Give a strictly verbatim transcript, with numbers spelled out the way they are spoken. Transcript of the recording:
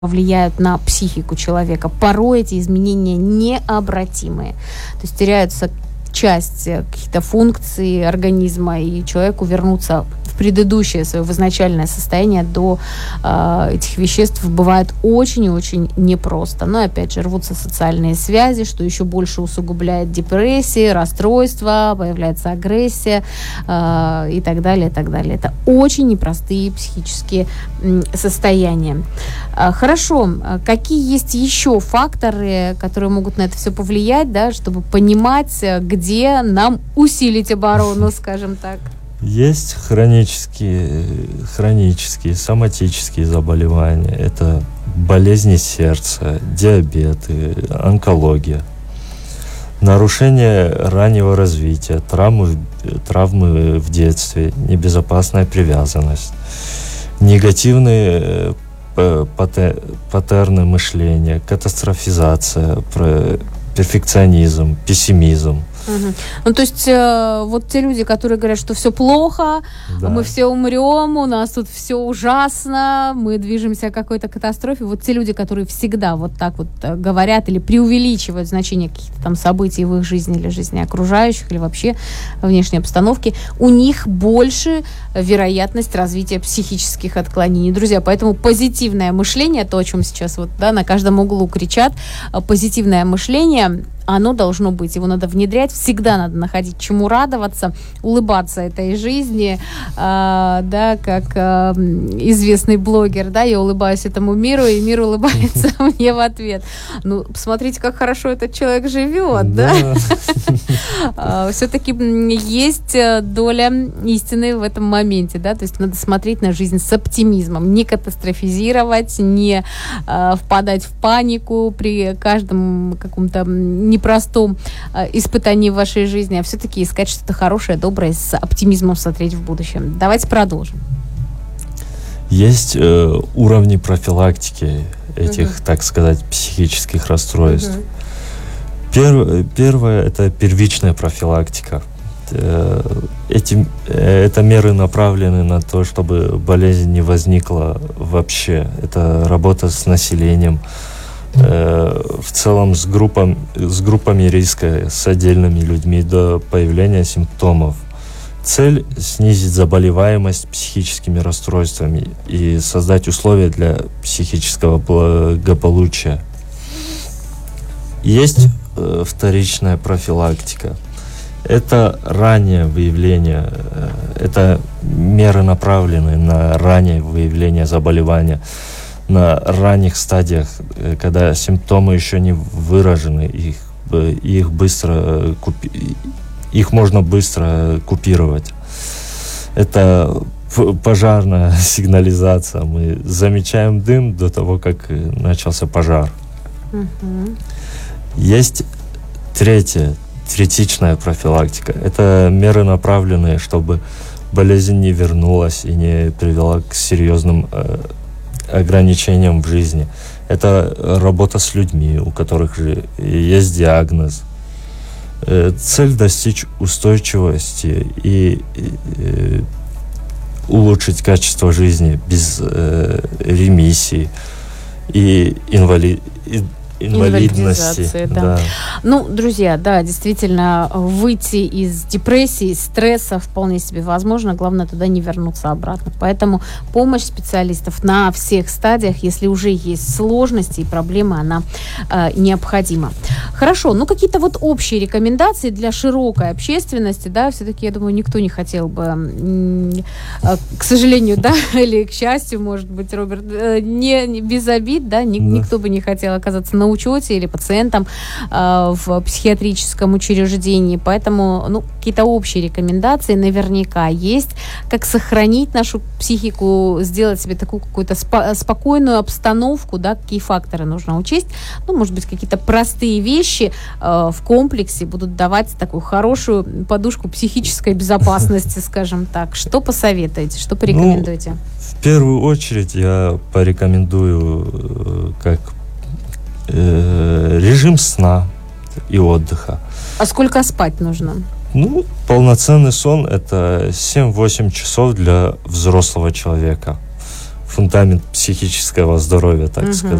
влияют на психику человека. Порой эти изменения необратимые. То есть теряются часть каких-то функций организма, и человеку вернуться в предыдущее свое, в изначальное состояние до э, этих веществ бывает очень и очень непросто. Но опять же рвутся социальные связи, что еще больше усугубляет депрессии, расстройства, появляется агрессия э, и так далее, и так далее. Это очень непростые психические м, состояния. Э, хорошо, какие есть еще факторы, которые могут на это все повлиять, да, чтобы понимать, где нам усилить оборону, скажем так? Есть хронические, хронические, соматические заболевания. Это болезни сердца, диабеты, онкология. Нарушение раннего развития, травмы, травмы в детстве, небезопасная привязанность, негативные паттерны мышления, катастрофизация, перфекционизм, пессимизм. Угу. Ну, то есть, э, вот те люди, которые говорят, что все плохо, да. мы все умрем, у нас тут все ужасно, мы движемся к какой-то катастрофе. Вот те люди, которые всегда вот так вот говорят или преувеличивают значение каких-то там событий в их жизни или жизни окружающих, или вообще внешней обстановки, у них больше вероятность развития психических отклонений. Друзья, поэтому позитивное мышление, то, о чем сейчас вот, да, на каждом углу кричат, позитивное мишление, оно должно быть, его надо внедрять, всегда надо находить чему радоваться, улыбаться этой жизни, э, да, как э, известный блогер, да, я улыбаюсь этому миру, и мир улыбается мне в ответ. Ну, посмотрите, как хорошо этот человек живет, да? Все-таки есть доля истины в этом моменте, да, то есть надо смотреть на жизнь с оптимизмом, не катастрофизировать, не впадать в панику при каждом каком-то непростом э, испытании в вашей жизни, а все-таки искать что-то хорошее, доброе, с оптимизмом смотреть в будущем. Давайте продолжим. Есть э, уровни профилактики этих, uh-huh. так сказать, психических расстройств. Uh-huh. Пер, первое – это первичная профилактика. Э, эти, э, это меры направлены на то, чтобы болезнь не возникла вообще. Это работа с населением, в целом с, группам, с группами риска, с отдельными людьми до появления симптомов. Цель – снизить заболеваемость психическими расстройствами и создать условия для психического благополучия. Есть э, вторичная профилактика. Это раннее выявление, э, это меры, направленные на раннее выявление заболевания, на ранних стадиях, когда симптомы еще не выражены, их, их быстро купи, их можно быстро купировать. Это пожарная сигнализация. Мы замечаем дым до того, как начался пожар. Uh-huh. Есть третье, третичная профилактика. Это меры, направленные, чтобы болезнь не вернулась и не привела к серьезным ограничениям в жизни. Это работа с людьми, у которых же есть диагноз. Цель достичь устойчивости и, и улучшить качество жизни без э, ремиссии и инвали... инвалидности. Да. Да. Ну, друзья, да, действительно, выйти из депрессии, из стресса вполне себе возможно. Главное, туда не вернуться обратно. Поэтому помощь специалистов на всех стадиях, если уже есть сложности и проблемы, она э, необходима. Хорошо, ну какие-то вот общие рекомендации для широкой общественности, да, все-таки, я думаю, никто не хотел бы, э, к сожалению, да, или к счастью, может быть, Роберт, э, не, не без обид, да, ни, да, никто бы не хотел оказаться на учете или пациентом э, в психиатрическом учреждении. Поэтому, ну, какие-то общие рекомендации наверняка есть, как сохранить нашу психику, сделать себе такую какую-то спо- спокойную обстановку, да, какие факторы нужно учесть. Ну, может быть, какие-то простые вещи э, в комплексе будут давать такую хорошую подушку психической безопасности, скажем так. Что посоветуете, что порекомендуете? Ну, в первую очередь я порекомендую, как режим сна и отдыха. А сколько спать нужно? Ну, полноценный сон – это семь-восемь часов для взрослого человека. фундамент психического здоровья, так Мгм. сказать.